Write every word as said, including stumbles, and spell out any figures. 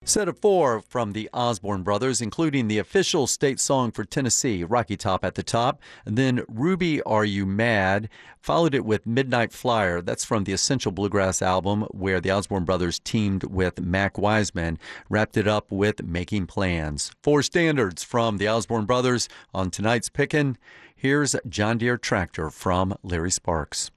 Set of four from the Osborne Brothers, including the official state song for Tennessee, Rocky Top at the top. And then Ruby, Are You Mad? Followed it with Midnight Flyer. That's from the Essential Bluegrass album, where the Osborne Brothers teamed with Mac Wiseman. Wrapped it up with Making Plans. Four standards from the Osborne Brothers on tonight's Pickin'. Here's John Deere Tractor from Larry Sparks.